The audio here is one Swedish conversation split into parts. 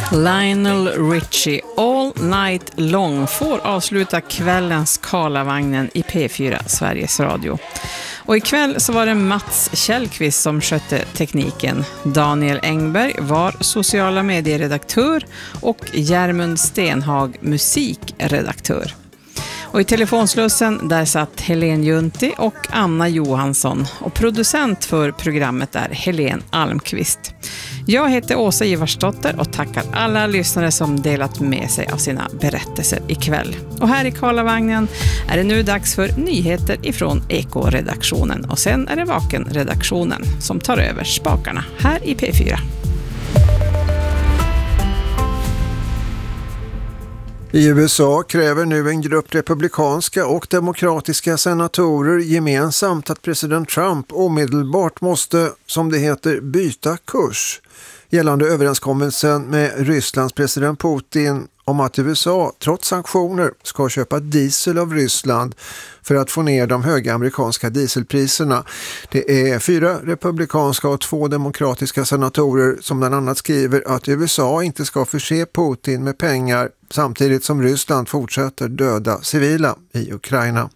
Lionel Richie, All Night Long, får avsluta kvällens Karlavagnen i P4 Sveriges Radio. Och ikväll så var det Mats Källqvist som skötte tekniken. Daniel Engberg var sociala medieredaktör och Järmund Stenhag musikredaktör. Och i telefonslussen där satt Helene Junti och Anna Johansson, och producent för programmet är Helene Almqvist. Jag heter Åsa Ivarsdotter och tackar alla lyssnare som delat med sig av sina berättelser ikväll. Och här i Karlavagnen är det nu dags för nyheter ifrån Eko-redaktionen, och sen är det Vaken-redaktionen som tar över spakarna här i P4. I USA kräver nu en grupp republikanska och demokratiska senatorer gemensamt att president Trump omedelbart måste, som det heter, byta kurs gällande överenskommelsen med Rysslands president Putin om att USA, trots sanktioner, ska köpa diesel av Ryssland för att få ner de höga amerikanska dieselpriserna. Det är 4 republikanska och 2 demokratiska senatorer som bland annat skriver att USA inte ska förse Putin med pengar samtidigt som Ryssland fortsätter döda civila i Ukraina.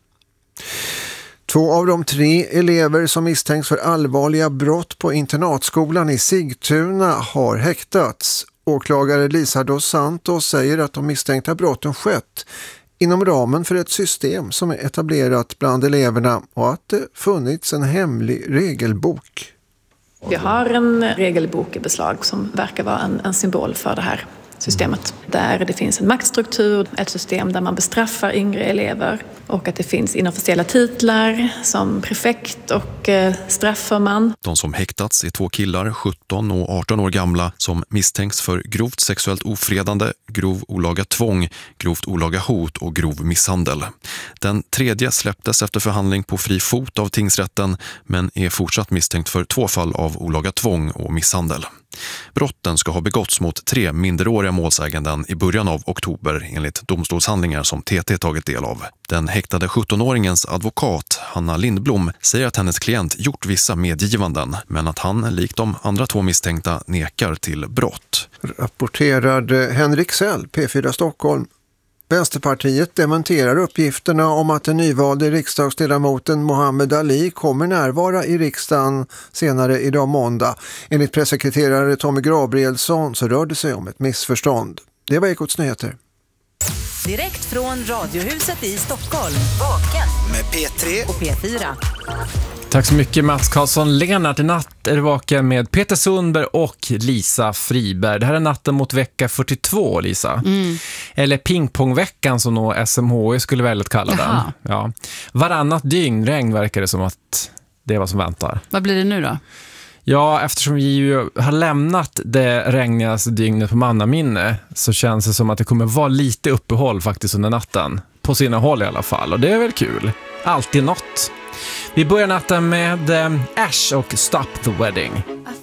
2 av de 3 elever som misstänks för allvarliga brott på internatskolan i Sigtuna har häktats. Åklagare Lisa dos Santos säger att de misstänkta brotten skett inom ramen för ett system som är etablerat bland eleverna och att det funnits en hemlig regelbok. Vi har en regelbok i beslag som verkar vara en symbol för det här systemet. Där det finns en maktstruktur, ett system där man bestraffar yngre elever, och att det finns inofficiella titlar som prefekt och strafförman. De som häktats är 2 killar, 17 och 18 år gamla, som misstänks för grovt sexuellt ofredande, grov olaga tvång, grovt olaga hot och grov misshandel. Den 3:e släpptes efter förhandling på fri fot av tingsrätten, men är fortsatt misstänkt för 2 fall av olaga tvång och misshandel. Brotten ska ha begåtts mot 3 minderåriga målsäganden i början av oktober enligt domstolshandlingar som TT tagit del av. Den häktade 17-åringens advokat, Hanna Lindblom, säger att hennes klient gjort vissa medgivanden, men att han, likt de andra 2 misstänkta, nekar till brott. Rapporterade Henrik Sell, P4 Stockholm. Vänsterpartiet dementerar uppgifterna om att den nyvalde riksdagsledamoten Mohammed Ali kommer närvara i riksdagen senare idag måndag. Enligt pressekreterare Tommy Gabrielsson så rör det sig om ett missförstånd. Det var Ekots nyheter. Direkt från Radiohuset i Stockholm. Vaken med P3 och P4. Tack så mycket Mats Karlsson. Lennart, i natt är det Vaken med Peter Sundberg och Lisa Friberg. Det här är natten mot vecka 42, Lisa. Eller pingpongveckan som nog SMHI skulle väldigt kalla den. Ja. Varannat dygn regn verkar det som att det är vad som väntar. Vad blir det nu då? Ja, eftersom vi ju har lämnat det regnigaste dygnet på mannaminne så känns det som att det kommer vara lite uppehåll faktiskt under natten. På sina håll i alla fall, och det är väl kul. Alltid något. Vi börjar natten med Ash och Stop the Wedding. I